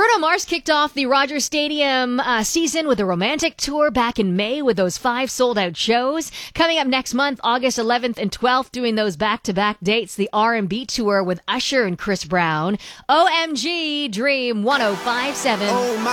Bruno Mars kicked off the Rogers Stadium season with a romantic tour back in May with those 5 sold-out shows. Coming up next month, August 11th and 12th, doing those back-to-back dates, the R&B tour with Usher and Chris Brown. OMG Dream 105.7.